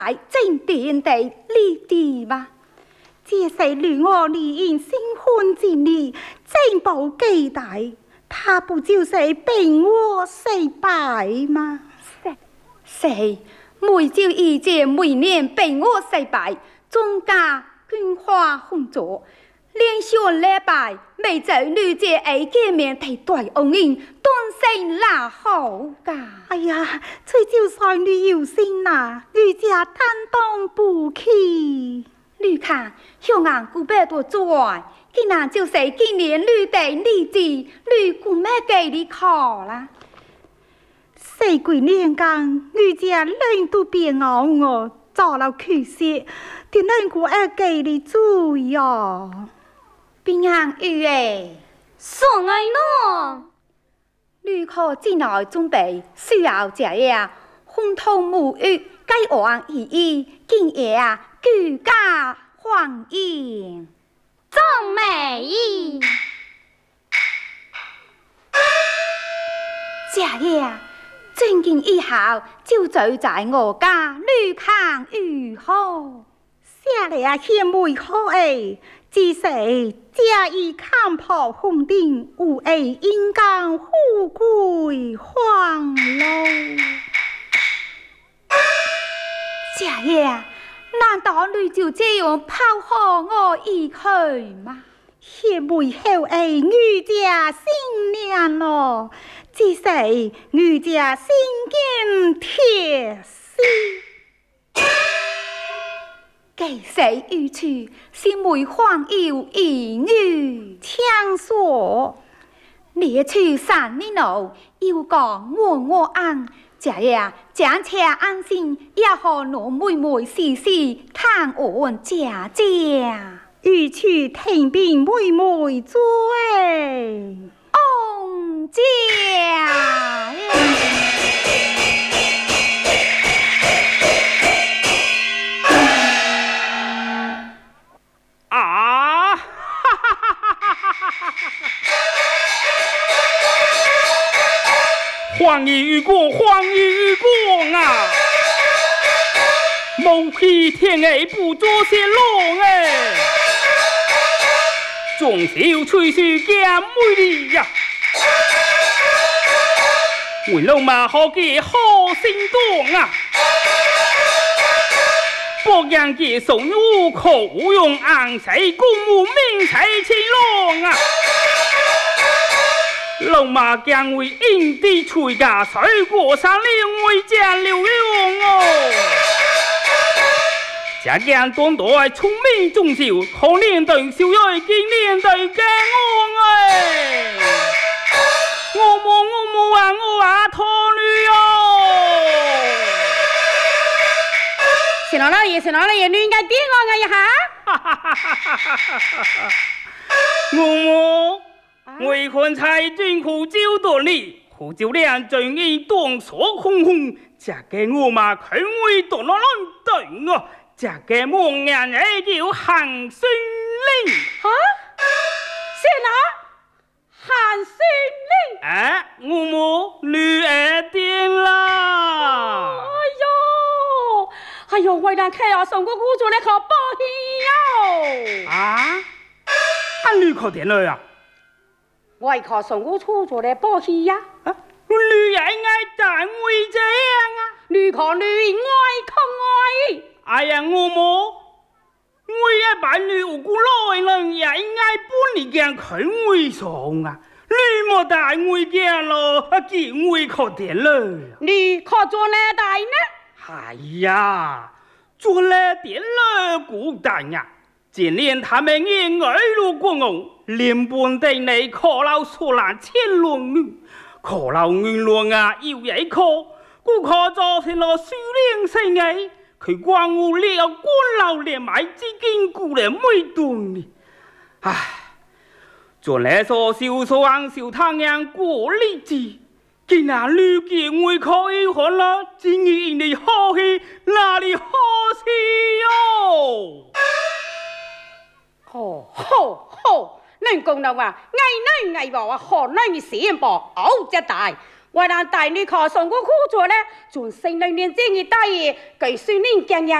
正殿的立地吗？这是女我离因新婚之日，正保期待，他不就是病我失败吗？是，每朝一节，每年病我失败，庄家捐花红烛。连续礼拜，每周女姐爱见面提对恩人，顿生拉好噶。哎呀，这就算你有心呐，女家担当不起。你看，香港古百多转，竟然就是今年女的日子，女姑妹给你考啦。四季年间，女家人都变熬我，做了缺失，点能够爱给你注意哦。平安雨诶， 送爱喏。 旅客进来准备需要食嘢，风通沐浴，该往意义，今夜啊，居家欢迎， 真美意。 食嘢，正经以后就住在我家旅康御后，下嚟啊，献梅好诶。只是家已看破红顶，有爱应当富贵欢乐。家爷，难道你就这样抛下我一去吗？献梅后爱女家新娘咯，只是女家心惊铁丝。给谁预去？是梅花有一女听说，列去三年后，又讲我安，这样暂且安心，也和我妹妹时时探望家家。预去听病妹妹做翁家。 黄衣与共，黄衣与共啊！某批天儿不做些龙哎，总小吹嘘见美丽呀！为老马好给好心动啊！不让给送入口用昂谁公务命才青龙啊！老马将为因地吹家水果上领为家留用哦，家将短短聪明忠孝，可连对小爱经连对跟我哎，我啊托女哦， 是老爷，你应该点我一下。 为何才军苦酒断里，苦酒两正义当所空空，这个我嘛肯为断了乱对哦，这个梦人儿叫韩孙令啊？是哪？韩孙令？ 我女儿定啦！ 哎呦，为难客啊，送个姑做来考保险啊！你考点了呀？ 为考送我出做来保险呀？ 女儿爱单位这样啊？ 女考女爱可爱。 哎呀，我也把女无辜来了，也应该帮你讲肯为上啊！你莫带我讲咯，见我考点了。 你考做哪代呢？ 哎呀，做了点了孤单呀！今年他们因爱路过我，连本地内考了苏兰千龙女，考了云龙啊，有一科，我考造成了数量生意，佢光我了官老连买资金雇了每顿呢。唉，做来说小双小太阳过日子，今日女见我考一看了，今日你好戏哪里好戏哟？ 好，恁讲到话，爱女爱婆啊，何女先报傲只大， 我让带你考上过苦做呢，从新人年纪你大爷给孙女讲讲。